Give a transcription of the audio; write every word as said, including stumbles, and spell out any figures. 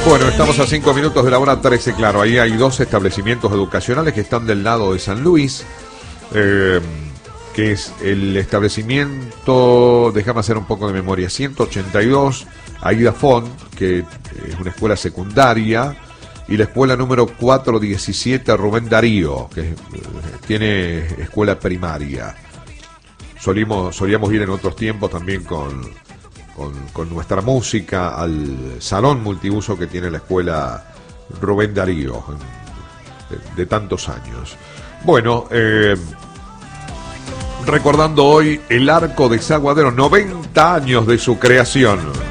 Bueno, estamos a cinco minutos de la hora trece, claro, ahí hay dos establecimientos educacionales que están del lado de San Luis, eh, que es el establecimiento, déjame hacer un poco de memoria, ciento ochenta y dos, Aida Font, que es una escuela secundaria, y la escuela número cuatrocientos diecisiete, Rubén Darío, que eh, tiene escuela primaria. Solíamos, solíamos ir en otros tiempos también con... Con, con nuestra música al salón multiuso que tiene la escuela Rubén Darío de, de tantos años. Bueno, eh, recordando hoy el Arco Desaguadero, noventa años de su creación.